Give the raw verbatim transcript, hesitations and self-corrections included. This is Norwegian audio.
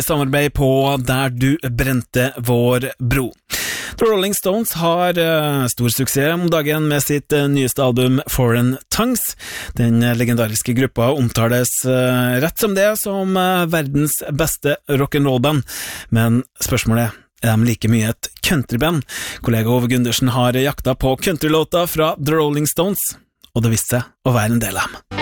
samarbeid på Der du brente vår bro. The Rolling Stones har uh, stor suksess om dagen med sitt uh, nyeste album Foreign Tongues. Den uh, legendariske gruppa omtales uh, rett som det som uh, verdens beste rock'n'roll-band. Men spørsmålet er, er de like mye et countryband? Kollega Ove Gundersen har jakta på countrylåta fra The Rolling Stones, og det viste seg å være en del av dem.